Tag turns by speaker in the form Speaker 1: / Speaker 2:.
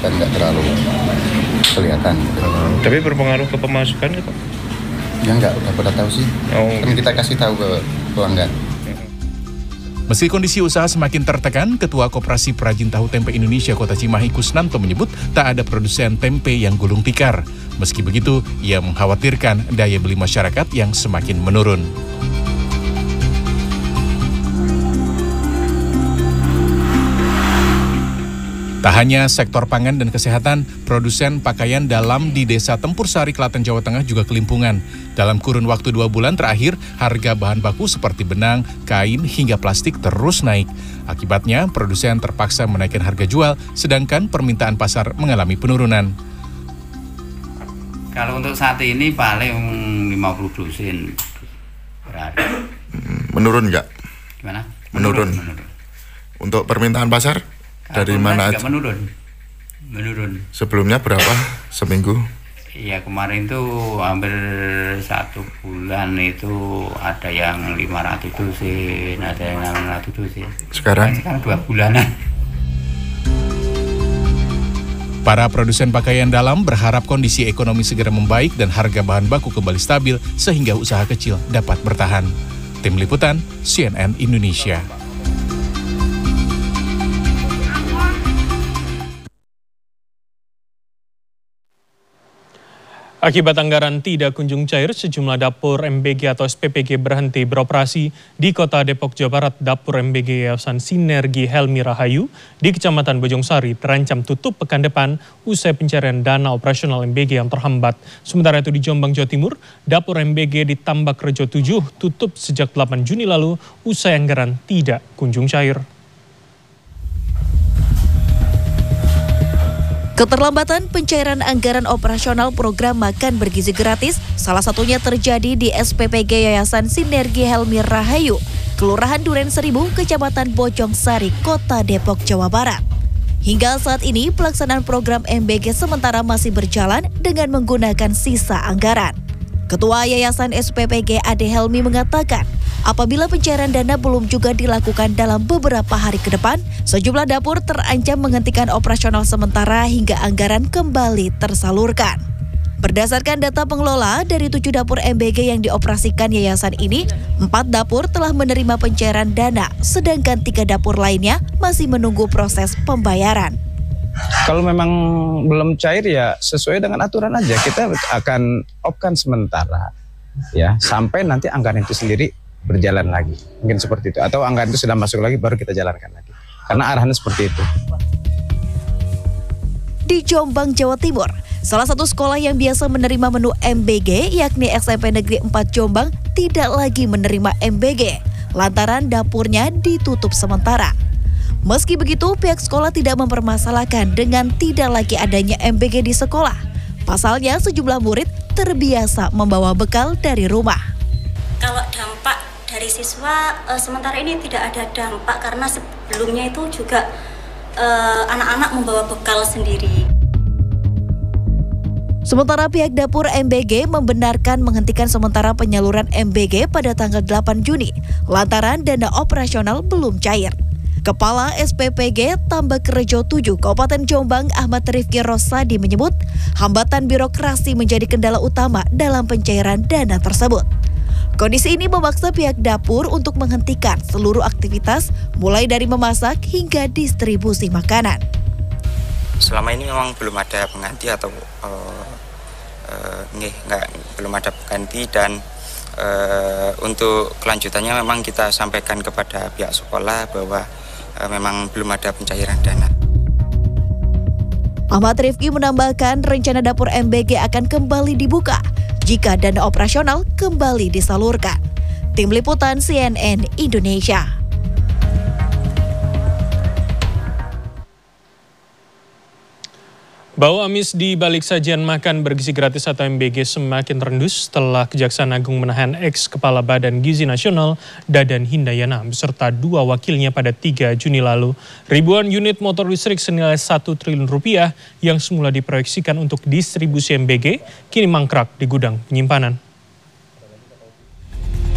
Speaker 1: kan nggak terlalu kelihatan.
Speaker 2: Tapi berpengaruh ke pemasukan ya Pak?
Speaker 1: Ya nggak pada tahu sih. Kan kita kasih tahu ke pelanggan.
Speaker 3: Meski kondisi usaha semakin tertekan, Ketua Koperasi Perajin Tahu Tempe Indonesia Kota Cimahi Kusnanto menyebut tak ada produsen tempe yang gulung tikar. Meski begitu, ia mengkhawatirkan daya beli masyarakat yang semakin menurun. Tak hanya sektor pangan dan kesehatan, produsen pakaian dalam di Desa Tempur Sari, Klaten, Jawa Tengah juga kelimpungan. Dalam kurun waktu 2 bulan terakhir, harga bahan baku seperti benang, kain, hingga plastik terus naik. Akibatnya, produsen terpaksa menaikkan harga jual, sedangkan permintaan pasar mengalami penurunan.
Speaker 4: Kalau untuk saat ini paling 50 dusin berada.
Speaker 5: Menurun nggak?
Speaker 4: Gimana?
Speaker 5: Menurun. Untuk permintaan pasar? Dari mana aja?
Speaker 4: Menurun.
Speaker 5: Sebelumnya berapa seminggu?
Speaker 4: Iya, kemarin tuh hampir 1 bulan itu ada yang 500 dusin, ada yang 600 dusin.
Speaker 5: Sekarang
Speaker 4: 2 bulanan.
Speaker 3: Para produsen pakaian dalam berharap kondisi ekonomi segera membaik dan harga bahan baku kembali stabil sehingga usaha kecil dapat bertahan. Tim Liputan, CNN Indonesia.
Speaker 6: Akibat anggaran tidak kunjung cair, sejumlah dapur MBG atau SPPG berhenti beroperasi di Kota Depok, Jawa Barat. Dapur MBG Yayasan Sinergi Helmi Rahayu di Kecamatan Bojongsari terancam tutup pekan depan usai pencarian dana operasional MBG yang terhambat. Sementara itu di Jombang, Jawa Timur, dapur MBG di Tambak Rejo 7 tutup sejak 8 Juni lalu usai anggaran tidak kunjung cair.
Speaker 7: Keterlambatan pencairan anggaran operasional program makan bergizi gratis salah satunya terjadi di SPPG Yayasan Sinergi Helmi Rahayu, Kelurahan Duren Seribu, Kecamatan Bojongsari, Kota Depok, Jawa Barat. Hingga saat ini pelaksanaan program MBG sementara masih berjalan dengan menggunakan sisa anggaran. Ketua Yayasan SPPG Ade Helmi mengatakan, apabila pencairan dana belum juga dilakukan dalam beberapa hari ke depan, sejumlah dapur terancam menghentikan operasional sementara hingga anggaran kembali tersalurkan. Berdasarkan data pengelola, dari 7 dapur MBG yang dioperasikan yayasan ini, 4 dapur telah menerima pencairan dana, sedangkan 3 dapur lainnya masih menunggu proses pembayaran.
Speaker 8: Kalau memang belum cair ya sesuai dengan aturan aja, kita akan off-kan sementara ya sampai nanti anggaran itu sendiri berjalan lagi, mungkin seperti itu, atau anggaran itu sudah masuk lagi baru kita jalankan lagi, karena arahannya seperti itu.
Speaker 7: Di Jombang, Jawa Timur, salah satu sekolah yang biasa menerima menu MBG yakni SMP Negeri 4 Jombang tidak lagi menerima MBG lantaran dapurnya ditutup sementara. Meski begitu, pihak sekolah tidak mempermasalahkan dengan tidak lagi adanya MBG di sekolah. Pasalnya, sejumlah murid terbiasa membawa bekal dari rumah.
Speaker 9: Kalau dampak dari siswa, sementara ini tidak ada dampak karena sebelumnya itu juga anak-anak membawa bekal sendiri.
Speaker 7: Sementara pihak dapur MBG membenarkan menghentikan sementara penyaluran MBG pada tanggal 8 Juni lantaran dana operasional belum cair. Kepala SPPG Tambak Rejo 7 Kabupaten Jombang Ahmad Rifki Rosadi menyebut hambatan birokrasi menjadi kendala utama dalam pencairan dana tersebut. Kondisi ini memaksa pihak dapur untuk menghentikan seluruh aktivitas mulai dari memasak hingga distribusi makanan.
Speaker 10: Selama ini memang belum ada pengganti atau belum ada pengganti dan untuk kelanjutannya memang kita sampaikan kepada pihak sekolah bahwa memang belum ada pencairan dana.
Speaker 7: Ahmad Rifki menambahkan rencana dapur MBG akan kembali dibuka jika dana operasional kembali disalurkan. Tim Liputan CNN Indonesia.
Speaker 6: Bau amis di balik sajian makan bergizi gratis atau MBG semakin terendus setelah Kejaksaan Agung menahan ex-Kepala Badan Gizi Nasional Dadan Hindayana beserta 2 wakilnya pada 3 Juni lalu. Ribuan unit motor listrik senilai 1 triliun rupiah yang semula diproyeksikan untuk distribusi MBG kini mangkrak di gudang penyimpanan.